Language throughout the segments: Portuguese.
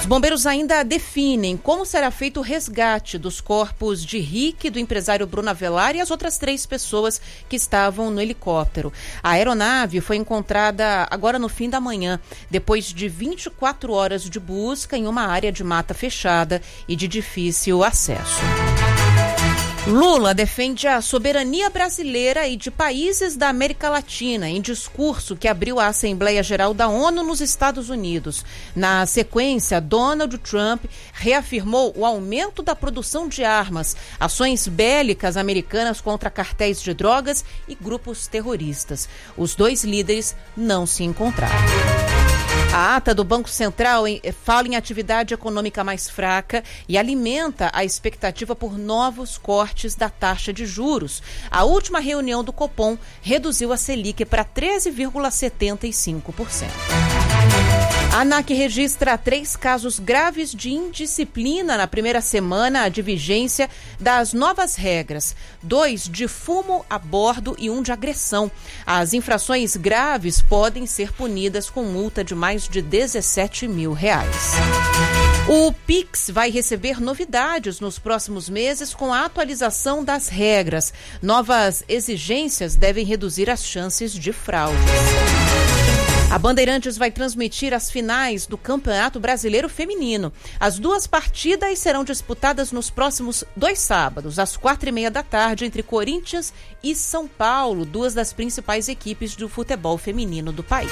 bombeiros ainda definem como será feito o resgate dos corpos de Rick, do empresário Bruno Avelar e as outras 3 pessoas que estavam no helicóptero. A aeronave foi encontrada agora no fim da manhã, depois de 24 horas de busca em uma área de mata fechada e de difícil acesso. Lula defende a soberania brasileira e de países da América Latina em discurso que abriu a Assembleia Geral da ONU nos Estados Unidos. Na sequência, Donald Trump reafirmou o aumento da produção de armas, ações bélicas americanas contra cartéis de drogas e grupos terroristas. Os 2 líderes não se encontraram. A ata do Banco Central fala em atividade econômica mais fraca e alimenta a expectativa por novos cortes da taxa de juros. A última reunião do Copom reduziu a Selic para 13,75%. A ANAC registra 3 casos graves de indisciplina na primeira semana de vigência das novas regras. 2 de fumo a bordo e 1 de agressão. As infrações graves podem ser punidas com multa de mais de R$17 mil. O Pix vai receber novidades nos próximos meses com a atualização das regras. Novas exigências devem reduzir as chances de fraudes. A Bandeirantes vai transmitir as finais do Campeonato Brasileiro Feminino. As 2 partidas serão disputadas nos próximos 2 sábados, às 4h30 da tarde, entre Corinthians e São Paulo, 2 das principais equipes do futebol feminino do país.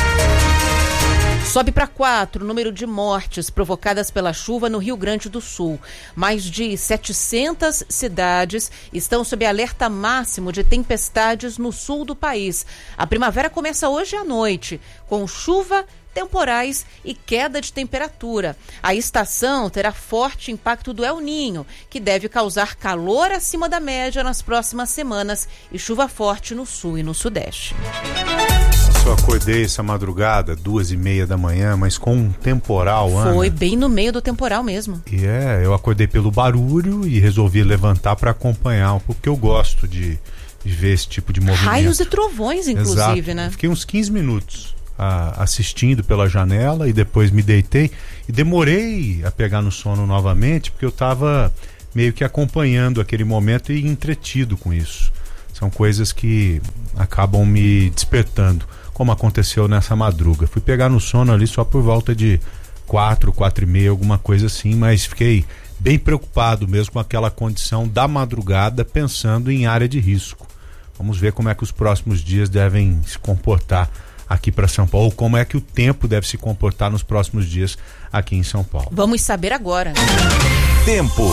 Sobe para 4 o número de mortes provocadas pela chuva no Rio Grande do Sul. Mais de 700 cidades estão sob alerta máximo de tempestades no sul do país. A primavera começa hoje à noite, com chuva, temporais e queda de temperatura. A estação terá forte impacto do El Niño, que deve causar calor acima da média nas próximas semanas e chuva forte no sul e no sudeste. Eu acordei essa madrugada, 2h30 da manhã, mas com um temporal, Ana. Foi bem no meio do temporal mesmo. E eu acordei pelo barulho e resolvi levantar para acompanhar, porque eu gosto de ver esse tipo de movimento. Raios e trovões, inclusive, Exato. Né? Fiquei uns 15 minutos assistindo pela janela e depois me deitei e demorei a pegar no sono novamente, porque eu estava meio que acompanhando aquele momento e entretido com isso. São coisas que acabam me despertando, como aconteceu nessa madruga. Fui pegar no sono ali só por volta de 4h30, alguma coisa assim, mas fiquei bem preocupado mesmo com aquela condição da madrugada, pensando em área de risco. Vamos ver como é que os próximos dias devem se comportar aqui para São Paulo, ou como é que o tempo deve se comportar nos próximos dias aqui em São Paulo. Vamos saber agora. Tempo.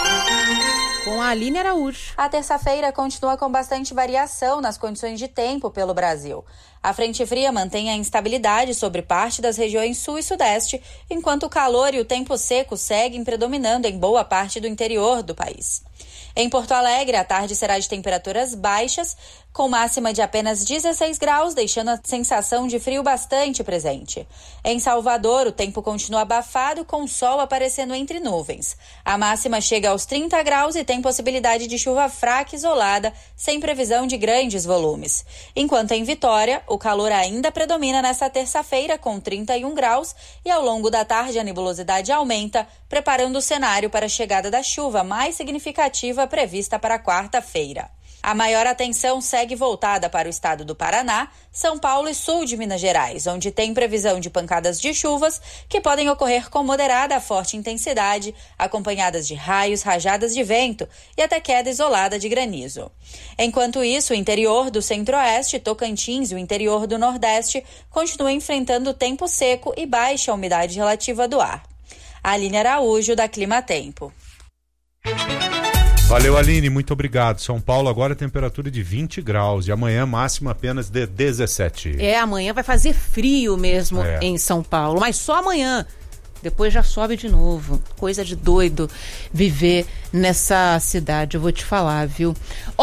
Com a Aline Araújo. A terça-feira continua com bastante variação nas condições de tempo pelo Brasil. A frente fria mantém a instabilidade sobre parte das regiões sul e sudeste, enquanto o calor e o tempo seco seguem predominando em boa parte do interior do país. Em Porto Alegre, a tarde será de temperaturas baixas, com máxima de apenas 16 graus, deixando a sensação de frio bastante presente. Em Salvador, o tempo continua abafado, com o sol aparecendo entre nuvens. A máxima chega aos 30 graus e tem possibilidade de chuva fraca isolada, sem previsão de grandes volumes. Enquanto em Vitória, o calor ainda predomina nesta terça-feira, com 31 graus, e ao longo da tarde a nebulosidade aumenta, preparando o cenário para a chegada da chuva mais significativa prevista para quarta-feira. A maior atenção segue voltada para o estado do Paraná, São Paulo e sul de Minas Gerais, onde tem previsão de pancadas de chuvas que podem ocorrer com moderada a forte intensidade, acompanhadas de raios, rajadas de vento e até queda isolada de granizo. Enquanto isso, o interior do Centro-Oeste, Tocantins e o interior do Nordeste continuam enfrentando tempo seco e baixa umidade relativa do ar. Aline Araújo, da Clima Tempo. Valeu, Aline, muito obrigado. São Paulo agora temperatura de 20 graus e amanhã máxima apenas de 17. Amanhã vai fazer frio mesmo em São Paulo, mas só amanhã. Depois já sobe de novo. Coisa de doido viver nessa cidade, eu vou te falar, viu?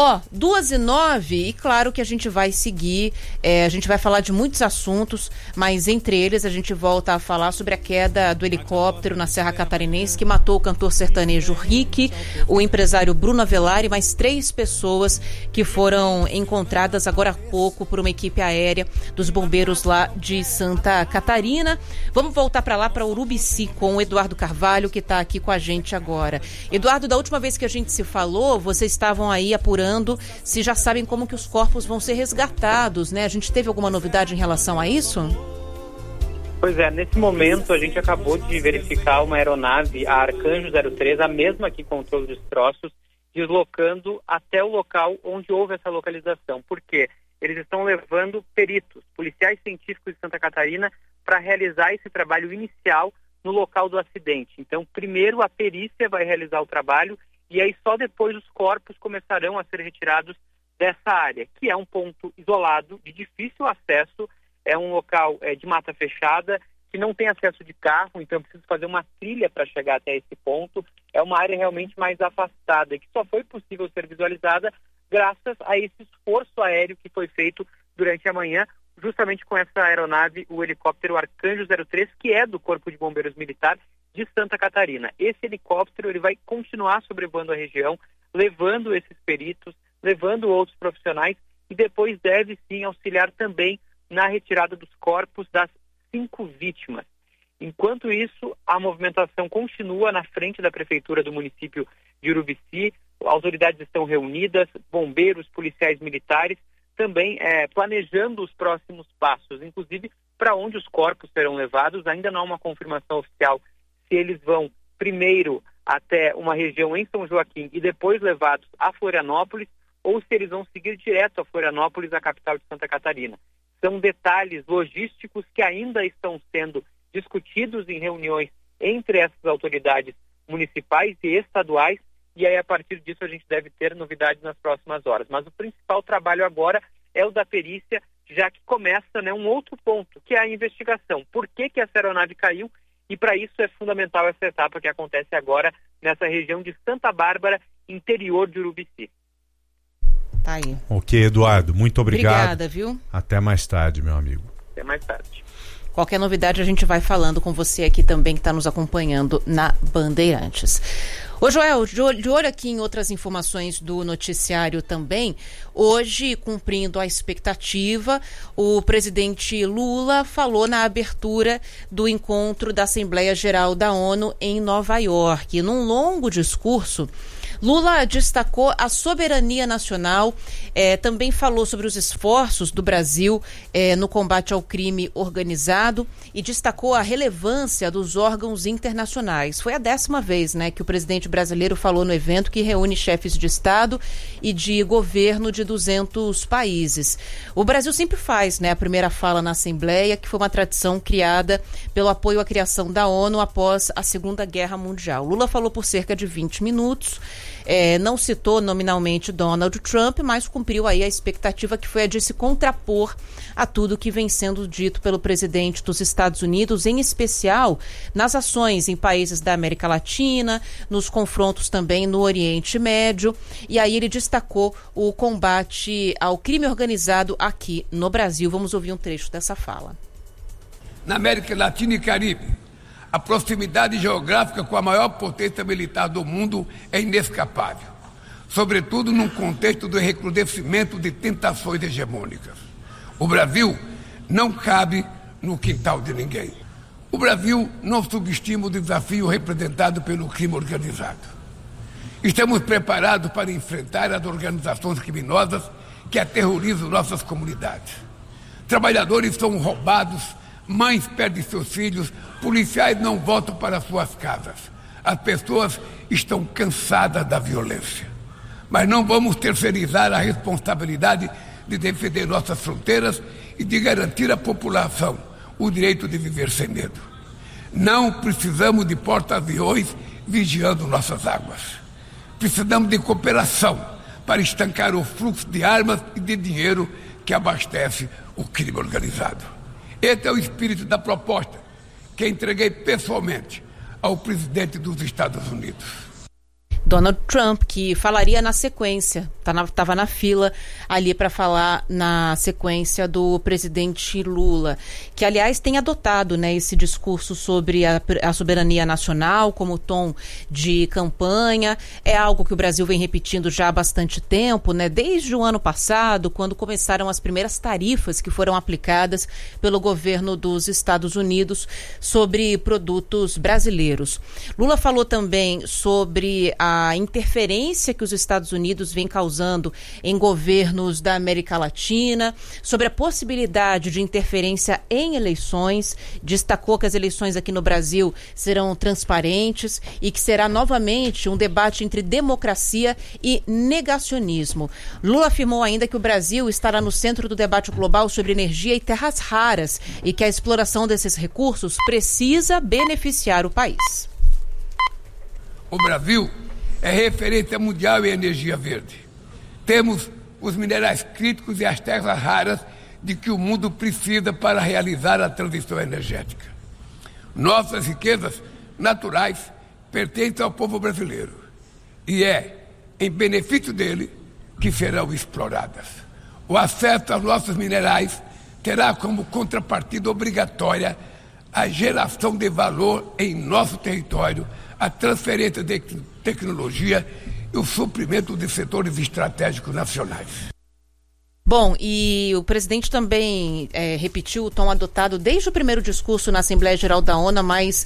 2h09, e claro que a gente vai seguir, a gente vai falar de muitos assuntos, mas entre eles a gente volta a falar sobre a queda do helicóptero na Serra Catarinense que matou o cantor sertanejo Rick, o empresário Bruno Avelar e mais 3 pessoas que foram encontradas agora há pouco por uma equipe aérea dos bombeiros lá de Santa Catarina. Vamos voltar para lá, para Urubici, Urubici com o Eduardo Carvalho, que está aqui com a gente agora. Eduardo, da última vez que a gente se falou, vocês estavam aí apurando se já sabem como que os corpos vão ser resgatados, né? A gente teve alguma novidade em relação a isso? Pois é, nesse momento a gente acabou de verificar uma aeronave, a Arcanjo 03, a mesma que encontrou os destroços, deslocando até o local onde houve essa localização. Por quê? Eles estão levando peritos, policiais científicos de Santa Catarina, para realizar esse trabalho inicial no local do acidente. Então, primeiro a perícia vai realizar o trabalho e aí só depois os corpos começarão a ser retirados dessa área, que é um ponto isolado, de difícil acesso, é um local de mata fechada, que não tem acesso de carro, então preciso fazer uma trilha para chegar até esse ponto. É uma área realmente mais afastada e que só foi possível ser visualizada graças a esse esforço aéreo que foi feito durante a manhã, justamente com essa aeronave, o helicóptero Arcanjo 03, que é do Corpo de Bombeiros Militar de Santa Catarina. Esse helicóptero ele vai continuar sobrevoando a região, levando esses peritos, levando outros profissionais e depois deve sim auxiliar também na retirada dos corpos das 5 vítimas. Enquanto isso, a movimentação continua na frente da prefeitura do município de Urubici. Autoridades estão reunidas, bombeiros, policiais militares, também planejando os próximos passos, inclusive para onde os corpos serão levados. Ainda não há uma confirmação oficial se eles vão primeiro até uma região em São Joaquim e depois levados a Florianópolis, ou se eles vão seguir direto a Florianópolis, a capital de Santa Catarina. São detalhes logísticos que ainda estão sendo discutidos em reuniões entre essas autoridades municipais e estaduais, e aí a partir disso a gente deve ter novidades nas próximas horas. Mas o principal trabalho agora é o da perícia, já que começa um outro ponto, que é a investigação. Por que essa aeronave caiu? E para isso é fundamental essa etapa que acontece agora nessa região de Santa Bárbara, interior de Urubici. Tá aí. Ok, Eduardo, muito obrigado. Obrigada, viu? Até mais tarde, meu amigo. Até mais tarde. Qualquer novidade a gente vai falando com você aqui também, que está nos acompanhando na Bandeirantes. Ô Joel, de olho aqui em outras informações do noticiário também, hoje, cumprindo a expectativa, o presidente Lula falou na abertura do encontro da Assembleia Geral da ONU em Nova York. E num longo discurso, Lula destacou a soberania nacional, também falou sobre os esforços do Brasil no combate ao crime organizado e destacou a relevância dos órgãos internacionais. Foi a 10ª vez, que o presidente brasileiro falou no evento, que reúne chefes de Estado e de governo de 200 países. O Brasil sempre faz, a primeira fala na Assembleia, que foi uma tradição criada pelo apoio à criação da ONU após a Segunda Guerra Mundial. Lula falou por cerca de 20 minutos. Não citou nominalmente Donald Trump, mas cumpriu aí a expectativa que foi a de se contrapor a tudo que vem sendo dito pelo presidente dos Estados Unidos, em especial nas ações em países da América Latina, nos confrontos também no Oriente Médio, e aí ele destacou o combate ao crime organizado aqui no Brasil. Vamos ouvir um trecho dessa fala. Na América Latina e Caribe, a proximidade geográfica com a maior potência militar do mundo é inescapável, sobretudo num contexto do recrudescimento de tentações hegemônicas. O Brasil não cabe no quintal de ninguém. O Brasil não subestima o desafio representado pelo crime organizado. Estamos preparados para enfrentar as organizações criminosas que aterrorizam nossas comunidades. Trabalhadores são roubados, mães perdem seus filhos, policiais não voltam para suas casas. As pessoas estão cansadas da violência. Mas não vamos terceirizar a responsabilidade de defender nossas fronteiras e de garantir à população o direito de viver sem medo. Não precisamos de porta-aviões vigiando nossas águas. Precisamos de cooperação para estancar o fluxo de armas e de dinheiro que abastece o crime organizado. Esse é o espírito da proposta que entreguei pessoalmente ao presidente dos Estados Unidos. Donald Trump, que falaria na sequência, estava na fila ali para falar na sequência do presidente Lula, que aliás tem adotado, né, esse discurso sobre a soberania nacional como tom de campanha. É algo que o Brasil vem repetindo já há bastante tempo, né, desde o ano passado, quando começaram as primeiras tarifas que foram aplicadas pelo governo dos Estados Unidos sobre produtos brasileiros. Lula falou também sobre a interferência que os Estados Unidos vem causando em governos da América Latina, sobre a possibilidade de interferência em eleições, destacou que as eleições aqui no Brasil serão transparentes e que será novamente um debate entre democracia e negacionismo. Lula afirmou ainda que o Brasil estará no centro do debate global sobre energia e terras raras e que a exploração desses recursos precisa beneficiar o país. O Brasil é referência mundial em energia verde. Temos os minerais críticos e as terras raras de que o mundo precisa para realizar a transição energética. Nossas riquezas naturais pertencem ao povo brasileiro e é em benefício dele que serão exploradas. O acesso aos nossos minerais terá como contrapartida obrigatória a geração de valor em nosso território, a transferência de tecnologia e o suprimento de setores estratégicos nacionais. Bom, e o presidente também repetiu o tom adotado desde o primeiro discurso na Assembleia Geral da ONU há mais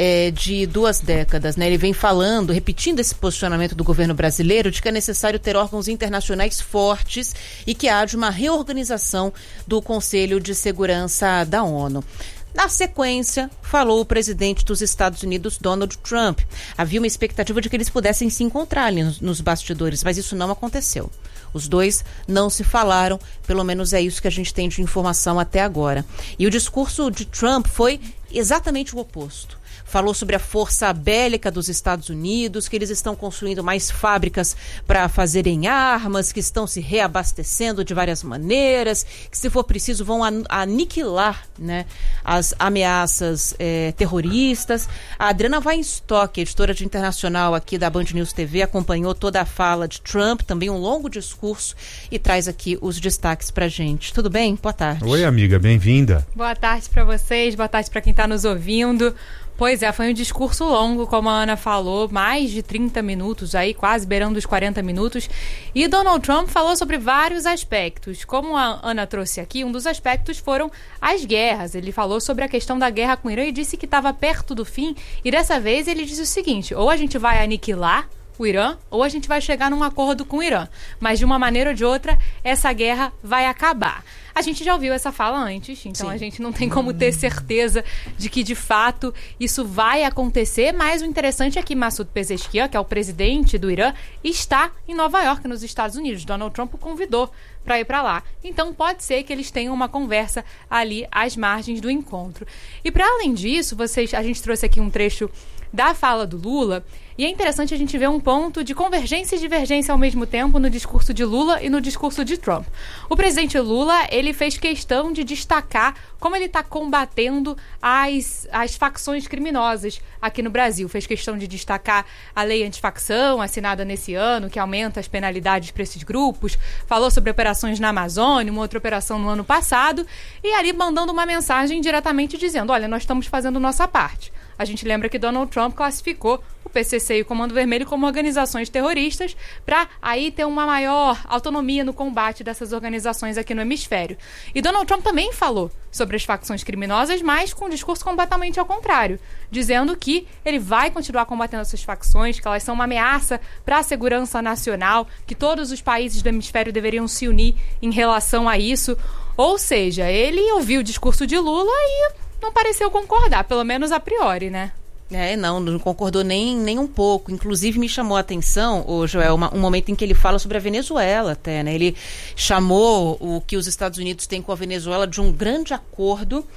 de 2 décadas, né? Ele vem falando, repetindo esse posicionamento do governo brasileiro de que é necessário ter órgãos internacionais fortes e que haja uma reorganização do Conselho de Segurança da ONU. Na sequência, falou o presidente dos Estados Unidos, Donald Trump. Havia uma expectativa de que eles pudessem se encontrar ali nos bastidores, mas isso não aconteceu. Os dois não se falaram, pelo menos é isso que a gente tem de informação até agora. E o discurso de Trump foi exatamente o oposto. Falou sobre a força bélica dos Estados Unidos, que eles estão construindo mais fábricas para fazerem armas, que estão se reabastecendo de várias maneiras, que se for preciso vão aniquilar, né, as ameaças terroristas. A Adriana Weinstock, editora de internacional aqui da Band News TV, acompanhou toda a fala de Trump, também um longo discurso, e traz aqui os destaques para a gente. Tudo bem? Boa tarde. Oi, amiga, bem-vinda. Boa tarde para vocês, boa tarde para quem está nos ouvindo. Pois é, foi um discurso longo, como a Ana falou, mais de 30 minutos, aí quase beirando os 40 minutos. E Donald Trump falou sobre vários aspectos. Como a Ana trouxe aqui, um dos aspectos foram as guerras. Ele falou sobre a questão da guerra com o Irã e disse que estava perto do fim. E dessa vez ele disse o seguinte: ou a gente vai aniquilar o Irã, ou a gente vai chegar num acordo com o Irã. Mas de uma maneira ou de outra, essa guerra vai acabar. A gente já ouviu essa fala antes, então Sim. A gente não tem como ter certeza de que, de fato, isso vai acontecer, mas o interessante é que Masoud Pezeshkian, que é o presidente do Irã, está em Nova York, nos Estados Unidos. Donald Trump o convidou para ir para lá. Então, pode ser que eles tenham uma conversa ali às margens do encontro. E, para além disso, a gente trouxe aqui um trecho da fala do Lula, e é interessante a gente ver um ponto de convergência e divergência ao mesmo tempo no discurso de Lula e no discurso de Trump. O presidente Lula, ele fez questão de destacar como ele está combatendo as facções criminosas aqui no Brasil. Fez questão de destacar a lei antifacção, assinada nesse ano, que aumenta as penalidades para esses grupos. Falou sobre operações na Amazônia, uma outra operação no ano passado, e ali mandando uma mensagem diretamente dizendo: olha, nós estamos fazendo nossa parte. A gente lembra que Donald Trump classificou o PCC e o Comando Vermelho como organizações terroristas para aí ter uma maior autonomia no combate dessas organizações aqui no hemisfério. E Donald Trump também falou sobre as facções criminosas, mas com um discurso completamente ao contrário, dizendo que ele vai continuar combatendo essas facções, que elas são uma ameaça para a segurança nacional, que todos os países do hemisfério deveriam se unir em relação a isso. Ou seja, ele ouviu o discurso de Lula e não pareceu concordar, pelo menos a priori, né? Não concordou nem um pouco. Inclusive me chamou a atenção, Joel, um momento em que ele fala sobre a Venezuela até, né? Ele chamou o que os Estados Unidos têm com a Venezuela de um grande acordo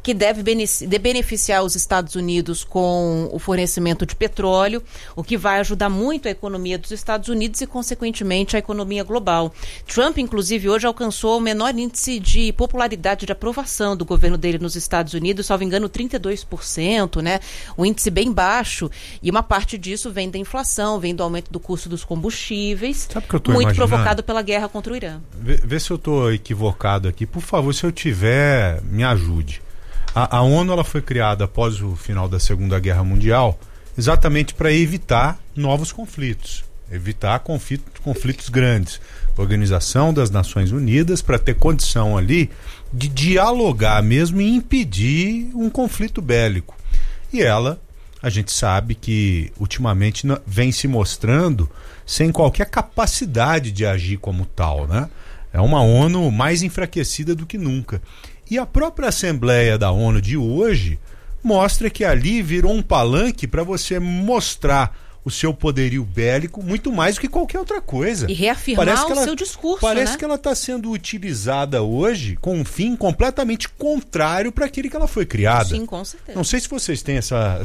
que deve beneficiar os Estados Unidos com o fornecimento de petróleo, o que vai ajudar muito a economia dos Estados Unidos e, consequentemente, a economia global. Trump, inclusive, hoje alcançou o menor índice de popularidade de aprovação do governo dele nos Estados Unidos, salvo engano, 32%, né? Um índice bem baixo, e uma parte disso vem da inflação, vem do aumento do custo dos combustíveis, muito provocado pela guerra contra o Irã. Vê se eu estou equivocado aqui. Por favor, se eu tiver, me ajude. A ONU ela foi criada após o final da Segunda Guerra Mundial exatamente para evitar novos conflitos, evitar conflitos grandes. Organização das Nações Unidas, para ter condição ali de dialogar mesmo e impedir um conflito bélico. E ela, a gente sabe que ultimamente vem se mostrando sem qualquer capacidade de agir como tal, né? É uma ONU mais enfraquecida do que nunca. E a própria Assembleia da ONU de hoje mostra que ali virou um palanque para você mostrar o seu poderio bélico muito mais do que qualquer outra coisa. E reafirmar o seu discurso, Parece, né? que ela está sendo utilizada hoje com um fim completamente contrário para aquele que ela foi criada. Sim, com certeza. Não sei se vocês têm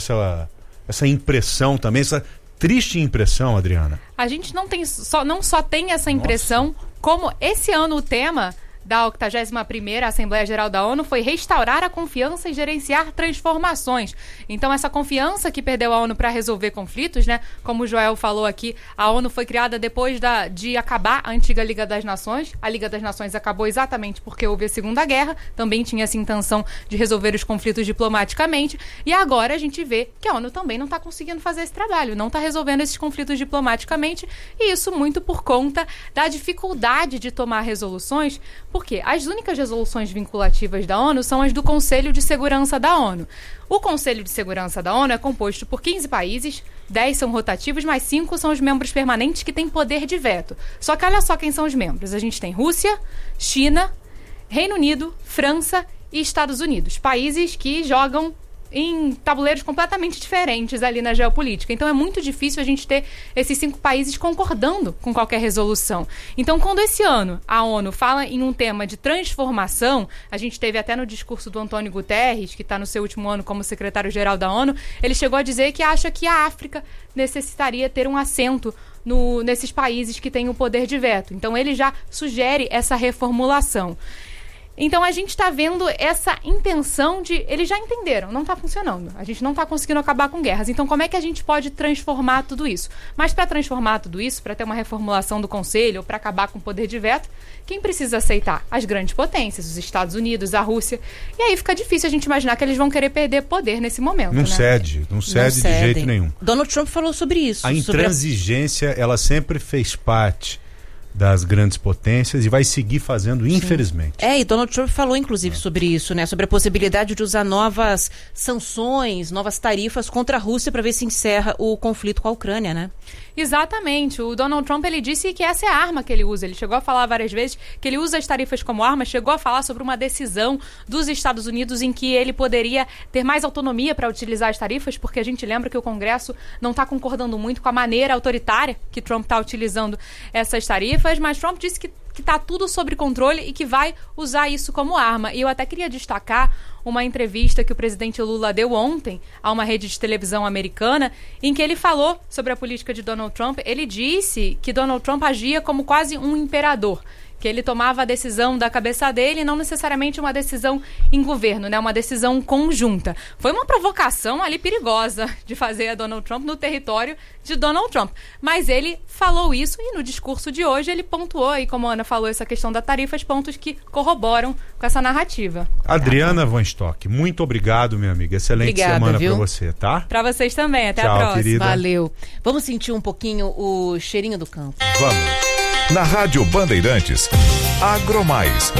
essa impressão também, essa triste impressão, Adriana. A gente não só tem essa impressão, como esse ano o tema da 81ª Assembleia Geral da ONU foi restaurar a confiança e gerenciar transformações. Então, essa confiança que perdeu a ONU para resolver conflitos, né? Como o Joel falou aqui, a ONU foi criada depois de acabar a antiga Liga das Nações. A Liga das Nações acabou exatamente porque houve a Segunda Guerra, também tinha essa intenção de resolver os conflitos diplomaticamente, e agora a gente vê que a ONU também não está conseguindo fazer esse trabalho, não está resolvendo esses conflitos diplomaticamente, e isso muito por conta da dificuldade de tomar resoluções, porque as únicas resoluções vinculativas da ONU são as do Conselho de Segurança da ONU. O Conselho de Segurança da ONU é composto por 15 países, 10 são rotativos, mas 5 são os membros permanentes que têm poder de veto. Só que olha só quem são os membros. A gente tem Rússia, China, Reino Unido, França e Estados Unidos. Países que jogam em tabuleiros completamente diferentes ali na geopolítica. Então é muito difícil a gente ter esses 5 países concordando com qualquer resolução. Então, quando esse ano a ONU fala em um tema de transformação, a gente teve até no discurso do Antônio Guterres, que está no seu último ano como secretário-geral da ONU, ele chegou a dizer que acha que a África necessitaria ter um assento nesses países que têm o poder de veto. Então ele já sugere essa reformulação. Então a gente está vendo essa intenção de... Eles já entenderam, não está funcionando. A gente não está conseguindo acabar com guerras. Então como é que a gente pode transformar tudo isso? Mas para transformar tudo isso, para ter uma reformulação do Conselho, ou para acabar com o poder de veto, quem precisa aceitar? As grandes potências, os Estados Unidos, a Rússia. E aí fica difícil a gente imaginar que eles vão querer perder poder nesse momento. Não né? cede de jeito nenhum. Donald Trump falou sobre isso. A intransigência, ela sempre fez parte das grandes potências e vai seguir fazendo, infelizmente. E Donald Trump falou, inclusive, sobre isso, né? Sobre a possibilidade de usar novas sanções, novas tarifas contra a Rússia para ver se encerra o conflito com a Ucrânia, né? Exatamente. O Donald Trump, ele disse que essa é a arma que ele usa. Ele chegou a falar várias vezes que ele usa as tarifas como arma, chegou a falar sobre uma decisão dos Estados Unidos em que ele poderia ter mais autonomia para utilizar as tarifas, porque a gente lembra que o Congresso não está concordando muito com a maneira autoritária que Trump está utilizando essas tarifas, mas Trump disse que está tudo sob controle e que vai usar isso como arma. E eu até queria destacar uma entrevista que o presidente Lula deu ontem a uma rede de televisão americana, em que ele falou sobre a política de Donald Trump. Ele disse que Donald Trump agia como quase um imperador, que ele tomava a decisão da cabeça dele e não necessariamente uma decisão em governo, né? Uma decisão conjunta. Foi uma provocação ali perigosa de fazer a Donald Trump no território de Donald Trump. Mas ele falou isso e no discurso de hoje ele pontuou, aí como a Ana falou, essa questão da tarifa, os pontos que corroboram com essa narrativa. Adriana Van Stock, muito obrigado, minha amiga. Excelente semana para você, tá? Para vocês também. Até Tchau, a próxima. Querida. Valeu. Vamos sentir um pouquinho o cheirinho do campo. Vamos. Na Rádio Bandeirantes, Agromais.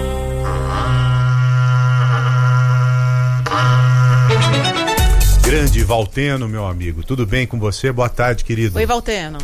Grande Valteno, meu amigo. Tudo bem com você? Boa tarde, querido. Oi, Valteno.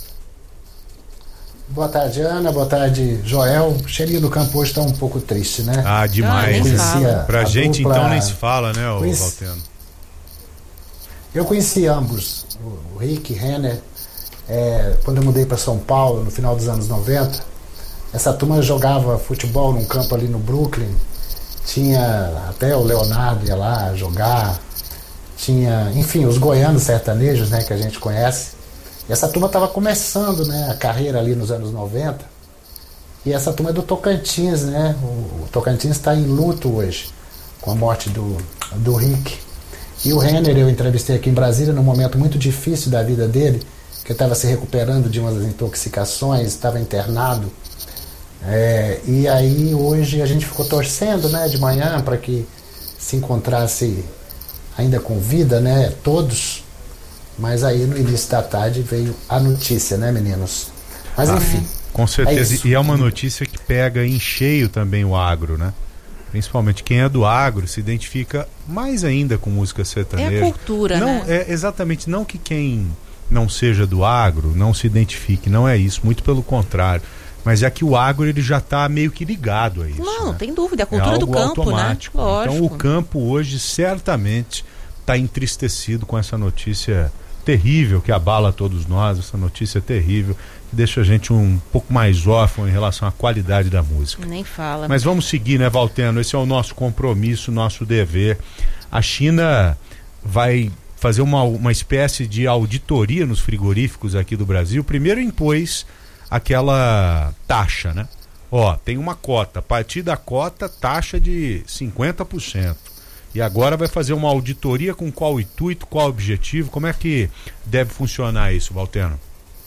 Boa tarde, Ana. Boa tarde, Joel. O cheirinho do campo hoje está um pouco triste, né? Ah, demais. Pra gente, dupla... então, nem se fala, né, Valteno? Eu conheci ambos, o Rick e Renner, quando eu mudei para São Paulo, no final dos anos 90. Essa turma jogava futebol num campo ali no Brooklyn tinha até o Leonardo ia lá jogar, tinha, enfim, os goianos sertanejos, né, que a gente conhece. E essa turma estava começando, né, a carreira ali nos anos 90. E essa turma é do Tocantins, né? O Tocantins está em luto hoje, com a morte do Rick. E o Renner eu entrevistei aqui em Brasília num momento muito difícil da vida dele, que estava se recuperando de umas intoxicações, estava internado. E aí hoje a gente ficou torcendo, né, de manhã para que se encontrasse ainda com vida, né, todos. Mas aí no início da tarde veio a notícia, né, meninos? Mas enfim. Com certeza, e é uma notícia que pega em cheio também o agro, né? Principalmente quem é do agro se identifica mais ainda com música sertaneja. É a cultura, não, né? Exatamente, não que quem não seja do agro não se identifique, não é isso, muito pelo contrário. Mas é que o agro ele já está meio que ligado a isso. Não, né? tem dúvida, a cultura do campo, automático, né? Lógico. Então o campo hoje certamente está entristecido com essa notícia terrível que abala todos nós, essa notícia terrível que deixa a gente um pouco mais órfão em relação à qualidade da música. Nem fala. Mas vamos seguir, né, Valteno? Esse é o nosso compromisso, nosso dever. A China vai fazer uma espécie de auditoria nos frigoríficos aqui do Brasil. Primeiro impôs aquela taxa, né? Tem uma cota, a partir da cota, taxa de 50%. E agora vai fazer uma auditoria com qual intuito, qual objetivo? Como é que deve funcionar isso, Valteno?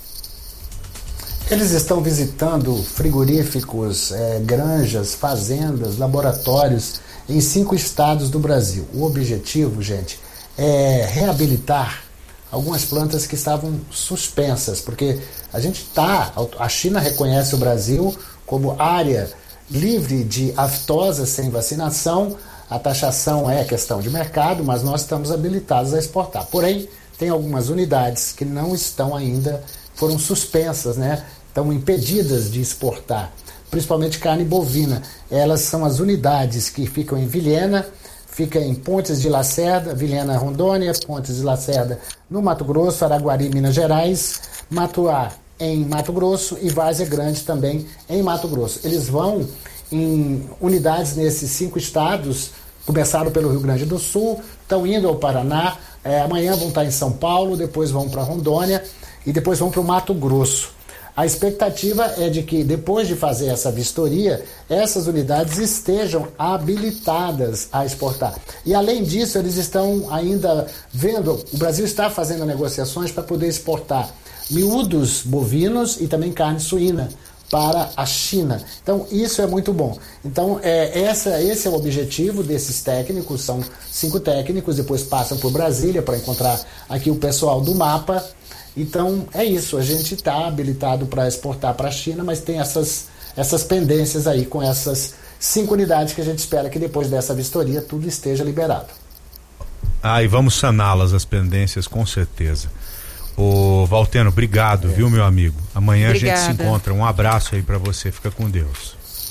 Eles estão visitando frigoríficos, granjas, fazendas, laboratórios em 5 estados do Brasil. O objetivo, gente, é reabilitar algumas plantas que estavam suspensas, porque a China reconhece o Brasil como área livre de aftosa sem vacinação. A taxação é questão de mercado, mas nós estamos habilitados a exportar. Porém, tem algumas unidades que não estão ainda, foram suspensas, né? Estão impedidas de exportar, principalmente carne bovina. Elas são as unidades que ficam em Vilhena, fica em Pontes de Lacerda, Vilhena, Rondônia, Pontes de Lacerda no Mato Grosso, Araguari, Minas Gerais, Matuá em Mato Grosso e Várzea Grande também em Mato Grosso. Eles vão em unidades nesses 5 estados, começaram pelo Rio Grande do Sul, estão indo ao Paraná, amanhã vão estar em São Paulo, depois vão para Rondônia e depois vão para o Mato Grosso. A expectativa é de que depois de fazer essa vistoria, essas unidades estejam habilitadas a exportar. E além disso, eles estão ainda vendo, o Brasil está fazendo negociações para poder exportar miúdos bovinos e também carne suína para a China. Então isso é muito bom. Então esse é o objetivo desses técnicos, são 5 técnicos, depois passam por Brasília para encontrar aqui o pessoal do MAPA. Então é isso, a gente está habilitado para exportar para a China, mas tem essas pendências aí com essas 5 unidades que a gente espera que depois dessa vistoria tudo esteja liberado. E vamos saná-las, as pendências, com certeza. Ô Valteno, obrigado, viu, meu amigo? Amanhã Obrigada. A gente se encontra. Um abraço aí pra você, fica com Deus.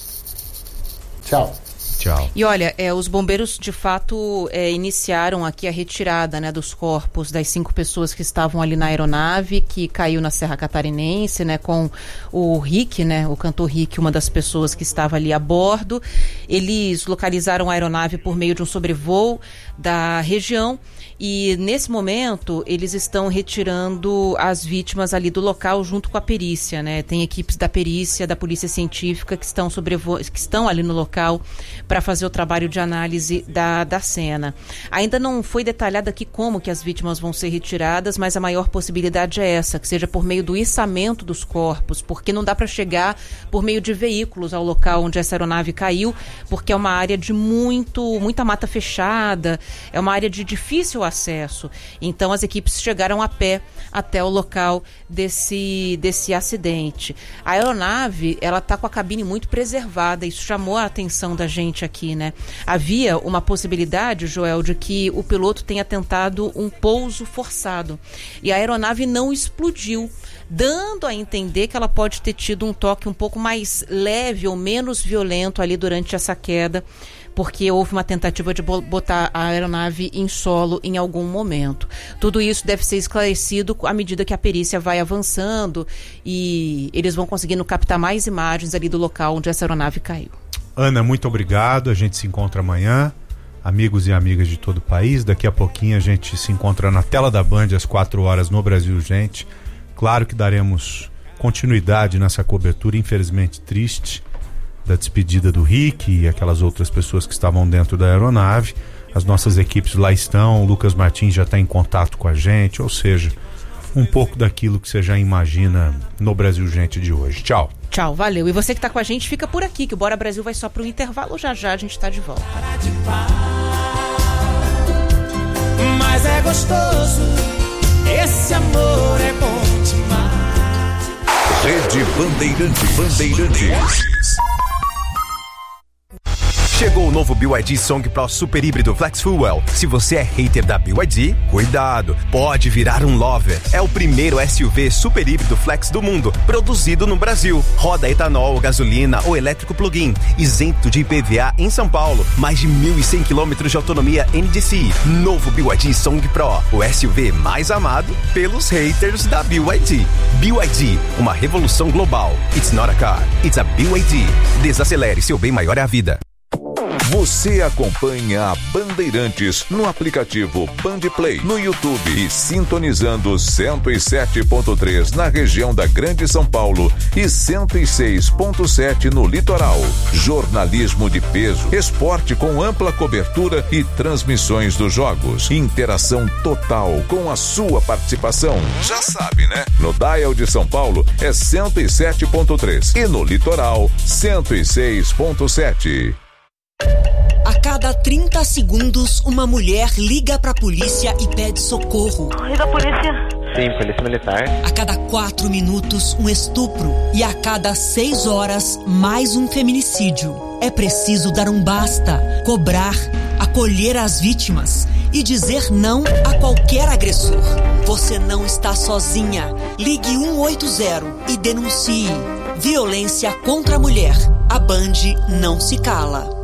Tchau. Tchau. E olha, os bombeiros de fato iniciaram aqui a retirada, né, dos corpos das 5 pessoas que estavam ali na aeronave que caiu na Serra Catarinense, né, com o Rick, né, o cantor Rick, uma das pessoas que estava ali a bordo. Eles localizaram a aeronave por meio de um sobrevoo da região e nesse momento eles estão retirando as vítimas ali do local junto com a perícia, né? Tem equipes da perícia, da polícia científica que estão ali no local para fazer o trabalho de análise da cena. Ainda não foi detalhado aqui como que as vítimas vão ser retiradas, mas a maior possibilidade é essa, que seja por meio do içamento dos corpos, porque não dá para chegar por meio de veículos ao local onde essa aeronave caiu, porque é uma área de muita mata fechada, é uma área de difícil acesso. Então as equipes chegaram a pé até o local desse acidente. A aeronave, ela está com a cabine muito preservada, isso chamou a atenção da gente aqui, né? Havia uma possibilidade, Joel, de que o piloto tenha tentado um pouso forçado e a aeronave não explodiu, dando a entender que ela pode ter tido um toque um pouco mais leve ou menos violento ali durante essa queda, porque houve uma tentativa de botar a aeronave em solo em algum momento. Tudo isso deve ser esclarecido à medida que a perícia vai avançando e eles vão conseguindo captar mais imagens ali do local onde essa aeronave caiu. Ana, muito obrigado. A gente se encontra amanhã. Amigos e amigas de todo o país, daqui a pouquinho a gente se encontra na tela da Band às 4 horas no Brasil Urgente. Claro que daremos continuidade nessa cobertura, infelizmente triste, da despedida do Rick e aquelas outras pessoas que estavam dentro da aeronave. As nossas equipes lá estão, o Lucas Martins já está em contato com a gente, ou seja, um pouco daquilo que você já imagina no Brasil Urgente de hoje. Tchau. Tchau, valeu. E você que está com a gente, fica por aqui, que o Bora Brasil vai só para o intervalo, já já a gente está de volta. Mas é gostoso, esse amor é bom demais. Rede Bandeirantes. Chegou o novo BYD Song Pro Super Híbrido Flex Fuel. Se você é hater da BYD, cuidado, pode virar um lover. É o primeiro SUV super híbrido flex do mundo, produzido no Brasil. Roda etanol, gasolina ou elétrico plug-in, isento de IPVA em São Paulo. Mais de 1.100 km de autonomia NDCi. Novo BYD Song Pro, o SUV mais amado pelos haters da BYD. BYD, uma revolução global. It's not a car, it's a BYD. Desacelere, seu bem maior é a vida. Você acompanha a Bandeirantes no aplicativo Bandplay, no YouTube e sintonizando 107.3 na região da Grande São Paulo e 106.7 no litoral. Jornalismo de peso, esporte com ampla cobertura e transmissões dos jogos. Interação total com a sua participação. Já sabe, né? No dial de São Paulo é 107.3 e no litoral 106.7. A cada 30 segundos, uma mulher liga pra polícia e pede socorro. E da polícia? Sim, polícia militar. A cada 4 minutos, um estupro. E a cada 6 horas, mais um feminicídio. É preciso dar um basta, cobrar, acolher as vítimas e dizer não a qualquer agressor. Você não está sozinha. Ligue 180 e denuncie. Violência contra a mulher. A Band não se cala.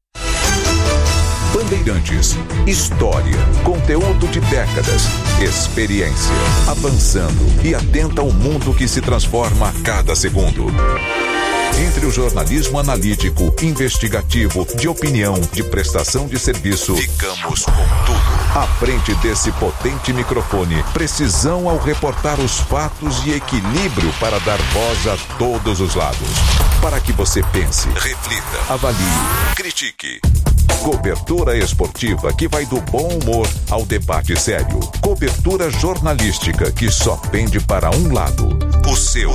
Bandeirantes, história, conteúdo de décadas, experiência, avançando e atenta ao mundo que se transforma a cada segundo. Entre o jornalismo analítico, investigativo, de opinião, de prestação de serviço, ficamos com tudo. À frente desse potente microfone, precisão ao reportar os fatos e equilíbrio para dar voz a todos os lados. Para que você pense, reflita, avalie, critique. Cobertura esportiva que vai do bom humor ao debate sério. Cobertura jornalística que só pende para um lado. O seu.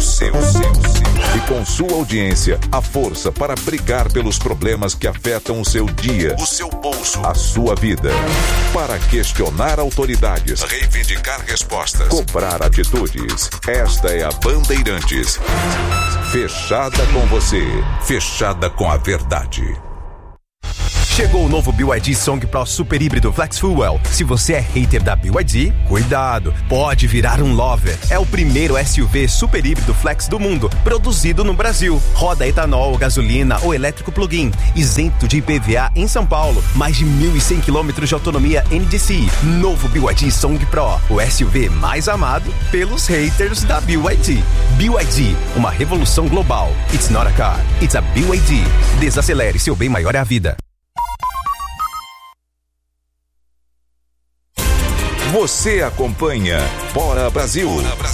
E com sua audiência, a força para brigar pelos problemas que afetam o seu dia, o seu bolso, a sua vida. Para questionar autoridades, reivindicar respostas, cobrar atitudes. Esta é a Bandeirantes. Fechada com você, fechada com a verdade. Chegou o novo BYD Song Pro Super Híbrido Flex Fuel. Se você é hater da BYD, cuidado, pode virar um lover. É o primeiro SUV super híbrido flex do mundo, produzido no Brasil. Roda etanol, gasolina ou elétrico plug-in, isento de IPVA em São Paulo. Mais de 1.100 km de autonomia NDCi. Novo BYD Song Pro, o SUV mais amado pelos haters da BYD. BYD, uma revolução global. It's not a car, it's a BYD. Desacelere, seu bem maior é a vida. Você acompanha Bora Brasil.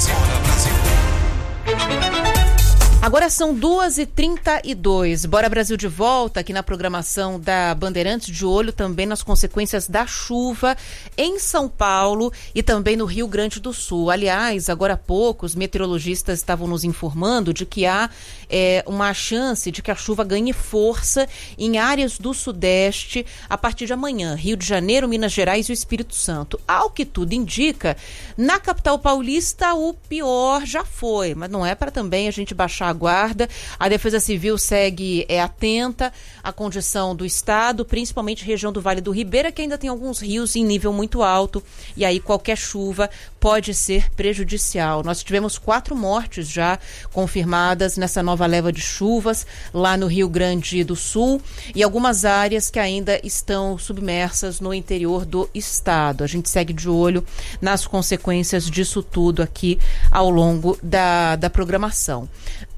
Agora são 2h32. Bora Brasil de volta aqui na programação da Bandeirantes, de olho também nas consequências da chuva em São Paulo e também no Rio Grande do Sul. Aliás, agora há pouco, os meteorologistas estavam nos informando de que há uma chance de que a chuva ganhe força em áreas do Sudeste a partir de amanhã. Rio de Janeiro, Minas Gerais e o Espírito Santo. Ao que tudo indica, na capital paulista o pior já foi, mas não é para também a gente baixar a guarda. A Defesa Civil segue atenta à condição do estado, principalmente região do Vale do Ribeira, que ainda tem alguns rios em nível muito alto, e aí qualquer chuva pode ser prejudicial. Nós tivemos 4 mortes já confirmadas nessa nova leva de chuvas lá no Rio Grande do Sul e algumas áreas que ainda estão submersas no interior do estado. A gente segue de olho nas consequências disso tudo aqui ao longo da programação.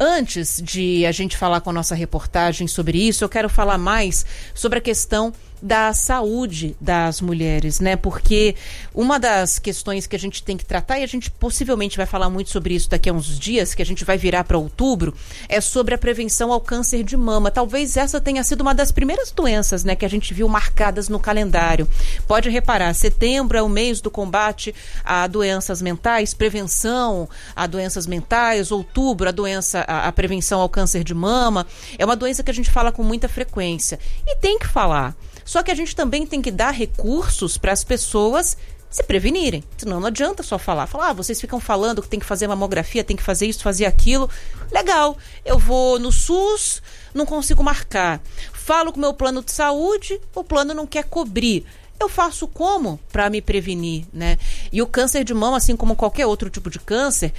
Antes de a gente falar com a nossa reportagem sobre isso, eu quero falar mais sobre a questão da saúde das mulheres, né? Porque uma das questões que a gente tem que tratar, e a gente possivelmente vai falar muito sobre isso daqui a uns dias, que a gente vai virar para outubro, é sobre a prevenção ao câncer de mama. Talvez essa tenha sido uma das primeiras doenças, né, que a gente viu marcadas no calendário. Pode reparar, setembro é o mês do combate a doenças mentais, prevenção a doenças mentais, outubro a prevenção ao câncer de mama. É uma doença que a gente fala com muita frequência. E tem que falar. Só que a gente também tem que dar recursos para as pessoas se prevenirem. Senão não adianta só falar. Vocês ficam falando que tem que fazer mamografia, tem que fazer isso, fazer aquilo. Legal, eu vou no SUS, não consigo marcar. Falo com o meu plano de saúde, o plano não quer cobrir. Eu faço como para me prevenir, né? E o câncer de mama, assim como qualquer outro tipo de câncer,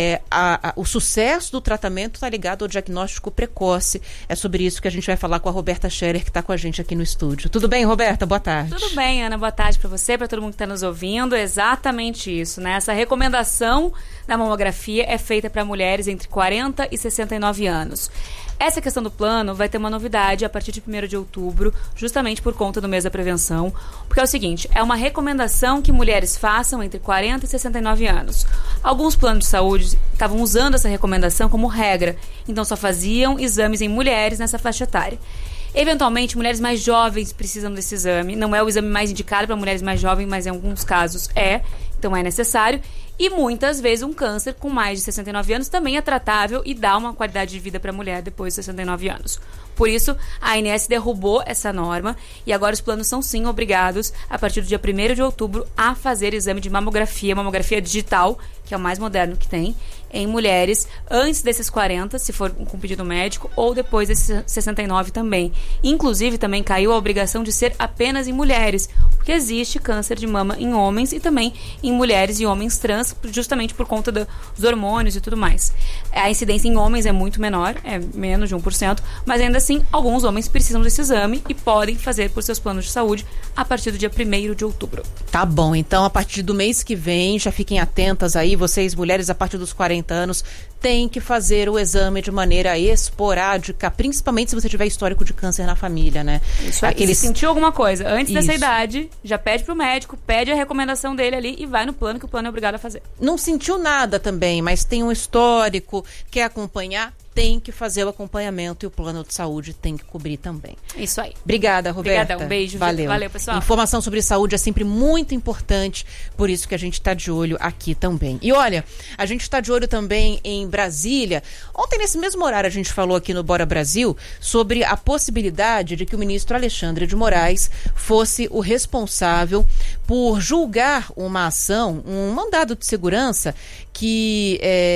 o sucesso do tratamento está ligado ao diagnóstico precoce. É sobre isso que a gente vai falar com a Roberta Scherer, que está com a gente aqui no estúdio. Tudo bem, Roberta? Boa tarde. Tudo bem, Ana. Boa tarde para você, para todo mundo que está nos ouvindo. Exatamente isso, né? Essa recomendação da mamografia é feita para mulheres entre 40 e 69 anos. Essa questão do plano vai ter uma novidade a partir de 1º de outubro, justamente por conta do mês da prevenção, porque é o seguinte, é uma recomendação que mulheres façam entre 40 e 69 anos. Alguns planos de saúde estavam usando essa recomendação como regra, então só faziam exames em mulheres nessa faixa etária. Eventualmente, mulheres mais jovens precisam desse exame. Não é o exame mais indicado para mulheres mais jovens, mas em alguns casos então é necessário. E muitas vezes um câncer com mais de 69 anos também é tratável e dá uma qualidade de vida para a mulher depois de 69 anos. Por isso, a ANS derrubou essa norma e agora os planos são sim obrigados, a partir do dia 1º de outubro, a fazer exame de mamografia digital, que é o mais moderno que tem, em mulheres antes desses 40, se for com pedido médico, ou depois desses 69 também. Inclusive, também caiu a obrigação de ser apenas em mulheres, porque existe câncer de mama em homens e também em mulheres e homens trans, justamente por conta dos hormônios e tudo mais. A incidência em homens é muito menor, é menos de 1%, mas ainda assim, alguns homens precisam desse exame e podem fazer por seus planos de saúde a partir do dia 1º de outubro. Tá bom, então a partir do mês que vem, já fiquem atentas aí, vocês mulheres a partir dos 40 anos, têm que fazer o exame de maneira esporádica, principalmente se você tiver histórico de câncer na família, né? Isso aí, se sentiu alguma coisa antes dessa idade, já pede pro médico, pede a recomendação dele ali e vai no plano, que o plano é obrigado a fazer. Não sentiu nada também, mas tem um histórico, quer acompanhar, tem que fazer o acompanhamento e o plano de saúde tem que cobrir também. Isso aí. Obrigada, Roberta. Obrigada, um beijo. Valeu, pessoal. Informação sobre saúde é sempre muito importante, por isso que a gente está de olho aqui também. E olha, a gente está de olho também em Brasília. Ontem, nesse mesmo horário, a gente falou aqui no Bora Brasil sobre a possibilidade de que o ministro Alexandre de Moraes fosse o responsável por julgar uma ação, um mandado de segurança que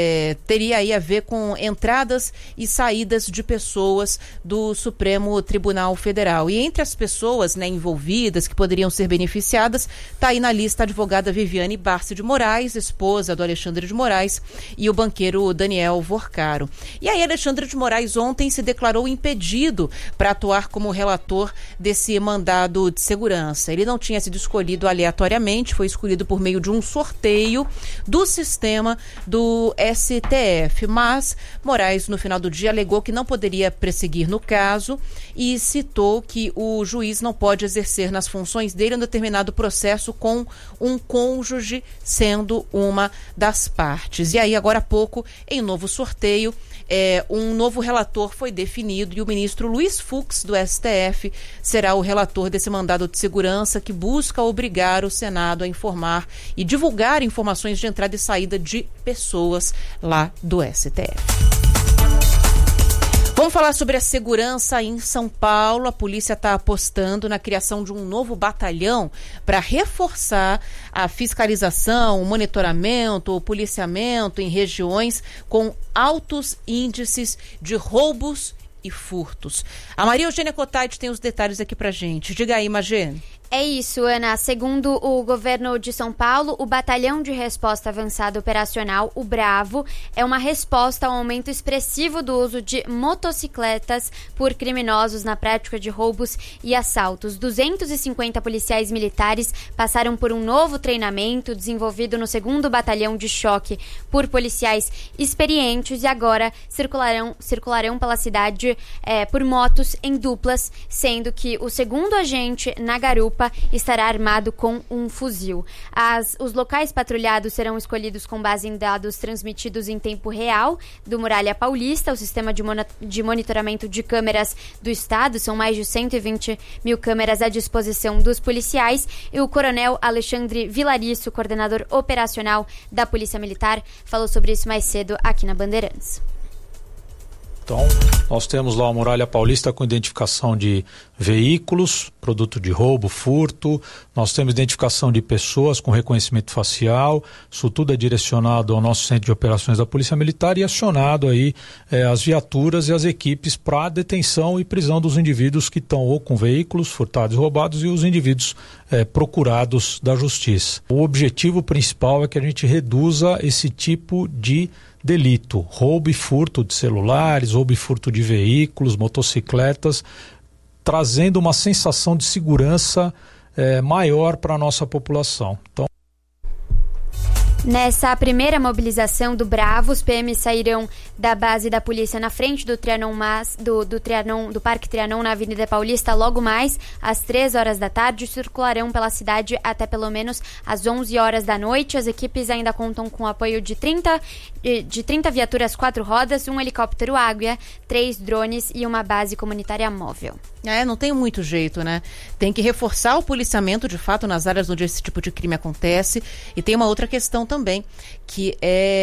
teria aí a ver com entradas e saídas de pessoas do Supremo Tribunal Federal. E entre as pessoas, né, envolvidas, que poderiam ser beneficiadas, está aí na lista a advogada Viviane Barsi de Moraes, esposa do Alexandre de Moraes, e o banqueiro Daniel Vorcaro. E aí Alexandre de Moraes ontem se declarou impedido para atuar como relator desse mandado de segurança. Ele não tinha sido escolhido aleatoriamente, foi escolhido por meio de um sorteio do sistema do STF, mas Moraes no final do dia alegou que não poderia prosseguir no caso e citou que o juiz não pode exercer nas funções dele um determinado processo com um cônjuge sendo uma das partes. E aí agora há pouco, em novo sorteio, um novo relator foi definido e o ministro Luiz Fux, do STF, será o relator desse mandado de segurança que busca obrigar o Senado a informar e divulgar informações de entrada e saída de pessoas lá do STF. Vamos falar sobre a segurança em São Paulo. A polícia está apostando na criação de um novo batalhão para reforçar a fiscalização, o monitoramento, o policiamento em regiões com altos índices de roubos e furtos. A Maria Eugênia Cotati tem os detalhes aqui pra gente. Diga aí, Magê. É isso, Ana. Segundo o governo de São Paulo, o Batalhão de Resposta Avançada Operacional, o BRAVO, é uma resposta ao aumento expressivo do uso de motocicletas por criminosos na prática de roubos e assaltos. 250 policiais militares passaram por um novo treinamento desenvolvido no 2º Batalhão de Choque por policiais experientes e agora circularão pela cidade por motos em duplas, sendo que o 2º agente na garupa estará armado com um fuzil. Os locais patrulhados serão escolhidos com base em dados transmitidos em tempo real do Muralha Paulista, o sistema de monitoramento de câmeras do Estado. São mais de 120 mil câmeras à disposição dos policiais. E o coronel Alexandre Vilariço, coordenador operacional da Polícia Militar, falou sobre isso mais cedo aqui na Bandeirantes. Então, nós temos lá a Muralha Paulista com identificação de veículos, produto de roubo, furto. Nós temos identificação de pessoas com reconhecimento facial. Isso tudo é direcionado ao nosso centro de operações da Polícia Militar e acionado aí as viaturas e as equipes para detenção e prisão dos indivíduos que estão ou com veículos furtados e roubados e os indivíduos procurados da Justiça. O objetivo principal é que a gente reduza esse tipo de delito, roubo e furto de celulares, roubo e furto de veículos, motocicletas, trazendo uma sensação de segurança maior para a nossa população. Então, nessa primeira mobilização do BRAVO, os PMs sairão da base da polícia na frente do do Parque Trianon na Avenida Paulista logo mais às 3 horas da tarde e circularão pela cidade até pelo menos às 11 horas da noite. As equipes ainda contam com o apoio de 30 viaturas 4 rodas, um helicóptero Águia, 3 drones e uma base comunitária móvel. Não tem muito jeito, né? Tem que reforçar o policiamento, de fato, nas áreas onde esse tipo de crime acontece. E tem uma outra questão também, que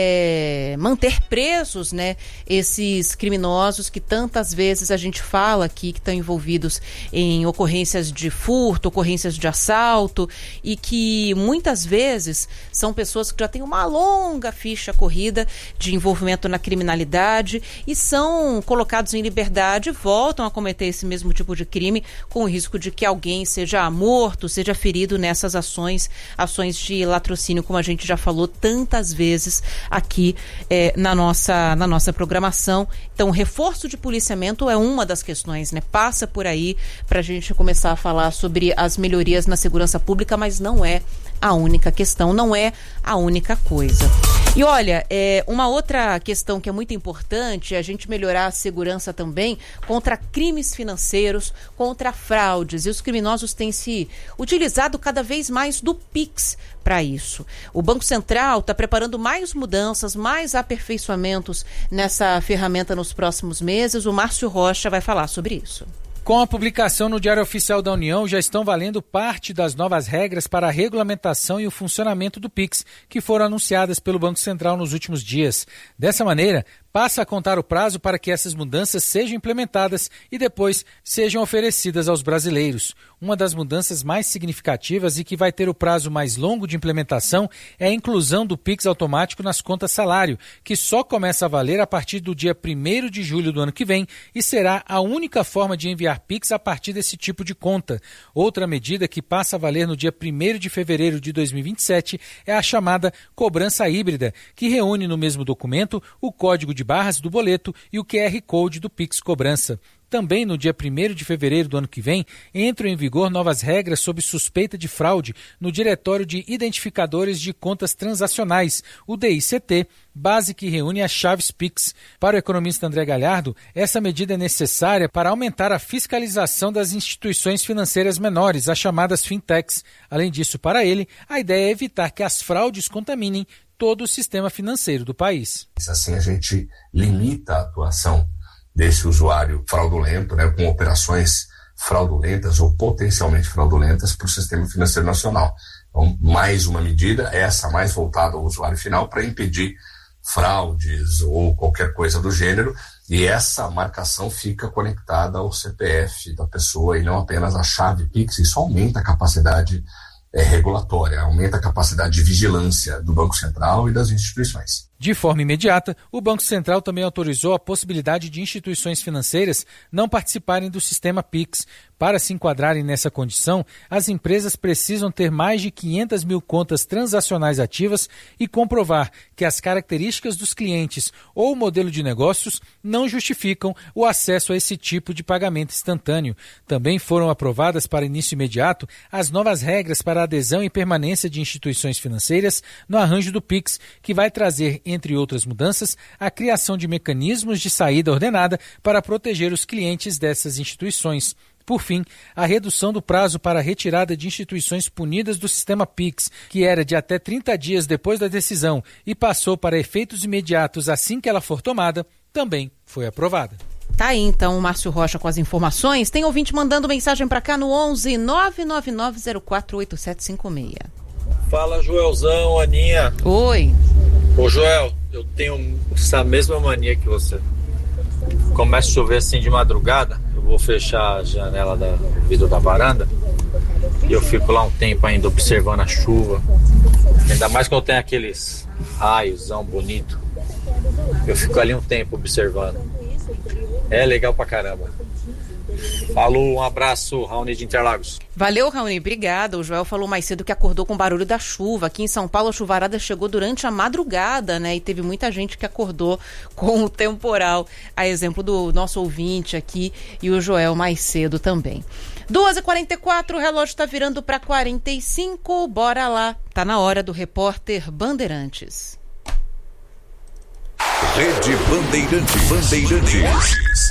é manter presos, né, esses criminosos que tantas vezes a gente fala aqui que estão envolvidos em ocorrências de furto, ocorrências de assalto e que muitas vezes são pessoas que já têm uma longa ficha corrida de envolvimento na criminalidade e são colocados em liberdade e voltam a cometer esse mesmo tipo de crime com o risco de que alguém seja morto, seja ferido nessas ações de latrocínio, como a gente já falou tantas vezes aqui na nossa programação. Então, o reforço de policiamento é uma das questões, né? Passa por aí para a gente começar a falar sobre as melhorias na segurança pública, mas não é a única questão, não é a única coisa. E olha, uma outra questão que é muito importante é a gente melhorar a segurança também contra crimes financeiros, contra fraudes. E os criminosos têm se utilizado cada vez mais do Pix para isso. O Banco Central está preparando mais mudanças, mais aperfeiçoamentos nessa ferramenta nos próximos meses. O Márcio Rocha vai falar sobre isso. Com a publicação no Diário Oficial da União, já estão valendo parte das novas regras para a regulamentação e o funcionamento do Pix, que foram anunciadas pelo Banco Central nos últimos dias. Dessa maneira, passa a contar o prazo para que essas mudanças sejam implementadas e depois sejam oferecidas aos brasileiros. Uma das mudanças mais significativas e que vai ter o prazo mais longo de implementação é a inclusão do Pix automático nas contas salário, que só começa a valer a partir do dia 1º de julho do ano que vem e será a única forma de enviar Pix a partir desse tipo de conta. Outra medida que passa a valer no dia 1º de fevereiro de 2027 é a chamada cobrança híbrida, que reúne no mesmo documento o código de barras do boleto e o QR Code do Pix Cobrança. Também no dia 1º de fevereiro do ano que vem, entram em vigor novas regras sob suspeita de fraude no Diretório de Identificadores de Contas Transacionais, o DICT, base que reúne as chaves Pix. Para o economista André Galhardo, essa medida é necessária para aumentar a fiscalização das instituições financeiras menores, as chamadas fintechs. Além disso, para ele, a ideia é evitar que as fraudes contaminem todo o sistema financeiro do país. Assim a gente limita a atuação desse usuário fraudulento, né, com operações fraudulentas ou potencialmente fraudulentas para o sistema financeiro nacional. Então, mais uma medida, essa mais voltada ao usuário final, para impedir fraudes ou qualquer coisa do gênero, e essa marcação fica conectada ao CPF da pessoa e não apenas à chave Pix. Isso aumenta a capacidade regulatória, aumenta a capacidade de vigilância do Banco Central e das instituições. De forma imediata, o Banco Central também autorizou a possibilidade de instituições financeiras não participarem do sistema Pix. Para se enquadrarem nessa condição, as empresas precisam ter mais de 500 mil contas transacionais ativas e comprovar que as características dos clientes ou o modelo de negócios não justificam o acesso a esse tipo de pagamento instantâneo. Também foram aprovadas para início imediato as novas regras para adesão e permanência de instituições financeiras no arranjo do Pix, que vai trazer, entre outras mudanças, a criação de mecanismos de saída ordenada para proteger os clientes dessas instituições. Por fim, a redução do prazo para a retirada de instituições punidas do sistema Pix, que era de até 30 dias depois da decisão e passou para efeitos imediatos assim que ela for tomada, também foi aprovada. Tá aí então o Márcio Rocha com as informações. Tem ouvinte mandando mensagem para cá no 11 999048756. Fala, Joelzão, Aninha. Oi. Ô, Joel, eu tenho essa mesma mania que você. Começa a chover assim de madrugada, eu vou fechar a janela do vidro da varanda e eu fico lá um tempo ainda observando a chuva. Ainda mais quando tem aqueles raiozão bonito. Eu fico ali um tempo observando. É legal pra caramba. Falou, um abraço, Raoni de Interlagos. Valeu, Raoni, obrigada. O Joel falou mais cedo que acordou com o barulho da chuva. Aqui em São Paulo a chuvarada chegou durante a madrugada, né? E teve muita gente que acordou com o temporal. A exemplo do nosso ouvinte aqui e o Joel mais cedo também. 2h44, o relógio está virando para 45. Bora lá. Tá na hora do repórter Bandeirantes. Rede Bandeirantes.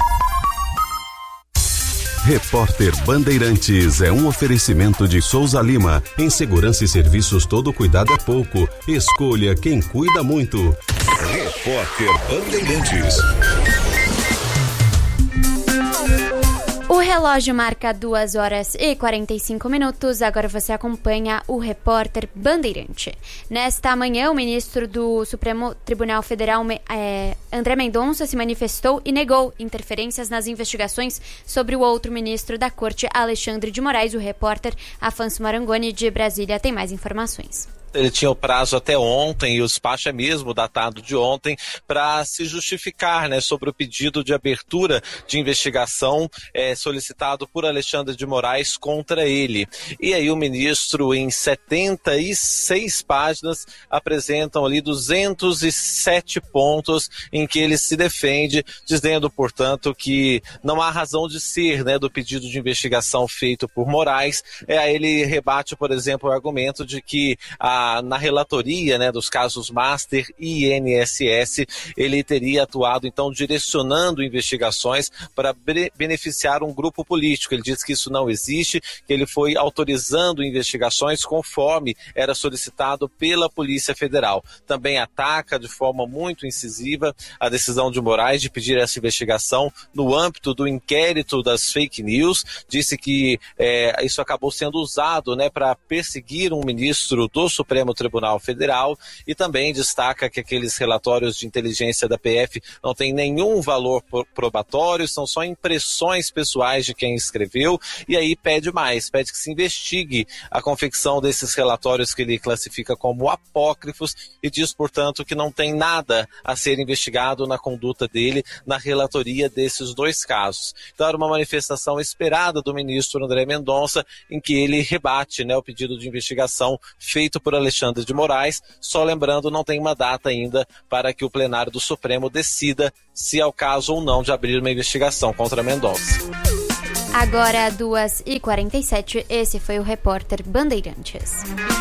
Repórter Bandeirantes é um oferecimento de Souza Lima. Em segurança e serviços, todo cuidado é pouco. Escolha quem cuida muito. Repórter Bandeirantes. O relógio marca 2h45. Agora você acompanha o repórter Bandeirante. Nesta manhã, o ministro do Supremo Tribunal Federal, André Mendonça, se manifestou e negou interferências nas investigações sobre o outro ministro da Corte, Alexandre de Moraes. O repórter Afonso Marangoni, de Brasília, tem mais informações. Ele tinha o prazo até ontem, e o despacho é mesmo datado de ontem, para se justificar, né, sobre o pedido de abertura de investigação solicitado por Alexandre de Moraes contra ele. E aí o ministro, em 76 páginas, apresentam ali 207 pontos em que ele se defende, dizendo, portanto, que não há razão de ser, né, do pedido de investigação feito por Moraes. Aí ele rebate, por exemplo, o argumento de que na relatoria, né, dos casos Master e INSS, ele teria atuado, então, direcionando investigações para beneficiar um grupo político. Ele diz que isso não existe, que ele foi autorizando investigações conforme era solicitado pela Polícia Federal. Também ataca de forma muito incisiva a decisão de Moraes de pedir essa investigação no âmbito do inquérito das fake news. Disse que isso acabou sendo usado, né, para perseguir um ministro do Supremo Tribunal Federal, e também destaca que aqueles relatórios de inteligência da PF não têm nenhum valor probatório, são só impressões pessoais de quem escreveu, e aí pede mais, pede que se investigue a confecção desses relatórios que ele classifica como apócrifos e diz, portanto, que não tem nada a ser investigado na conduta dele na relatoria desses dois casos. Então era uma manifestação esperada do ministro André Mendonça, em que ele rebate, né, o pedido de investigação feito por Alexandre de Moraes. Só lembrando, não tem uma data ainda para que o plenário do Supremo decida se é o caso ou não de abrir uma investigação contra Mendonça. Agora 2h47, esse foi o repórter Bandeirantes.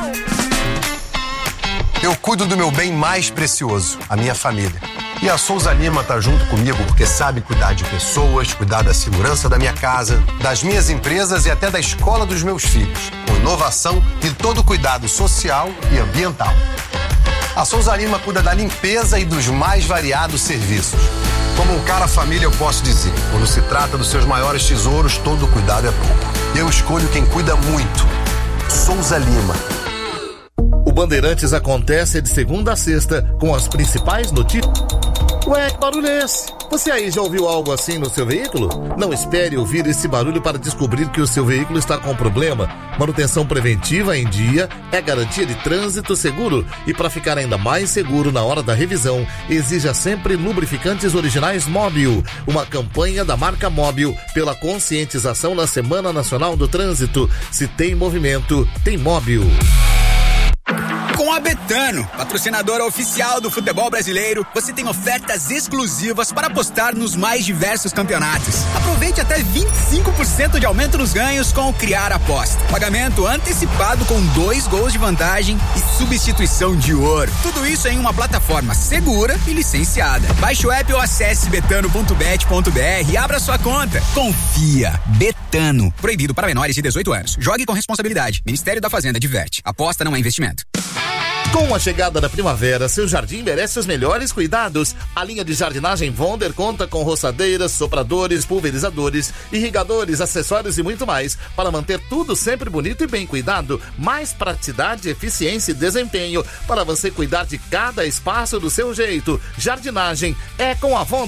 Eu cuido do meu bem mais precioso, a minha família. E a Souza Lima tá junto comigo porque sabe cuidar de pessoas, cuidar da segurança da minha casa, das minhas empresas e até da escola dos meus filhos, com inovação e todo cuidado social e ambiental. A Souza Lima cuida da limpeza e dos mais variados serviços. Como um cara família, eu posso dizer, quando se trata dos seus maiores tesouros, todo cuidado é pouco. Eu escolho quem cuida muito. Souza Lima. O Bandeirantes acontece de segunda a sexta com as principais notícias. Ué, que barulho é esse? Você aí já ouviu algo assim no seu veículo? Não espere ouvir esse barulho para descobrir que o seu veículo está com problema. Manutenção preventiva em dia é garantia de trânsito seguro. E para ficar ainda mais seguro na hora da revisão, exija sempre lubrificantes originais Móbil. Uma campanha da marca Móbil pela conscientização na Semana Nacional do Trânsito. Se tem movimento, tem Móbil. Com a Betano, patrocinadora oficial do futebol brasileiro, você tem ofertas exclusivas para apostar nos mais diversos campeonatos. Aproveite até 25% de aumento nos ganhos com o Criar Aposta. Pagamento antecipado com 2 gols de vantagem e substituição de ouro. Tudo isso em uma plataforma segura e licenciada. Baixe o app ou acesse betano.bet.br e abra sua conta. Confia. Betano. Proibido para menores de 18 anos. Jogue com responsabilidade. Ministério da Fazenda diverte. Aposta não é investimento. Com a chegada da primavera, seu jardim merece os melhores cuidados. A linha de jardinagem Wonder conta com roçadeiras, sopradores, pulverizadores, irrigadores, acessórios e muito mais para manter tudo sempre bonito e bem cuidado. Mais praticidade, eficiência e desempenho para você cuidar de cada espaço do seu jeito. Jardinagem é com a Wonder.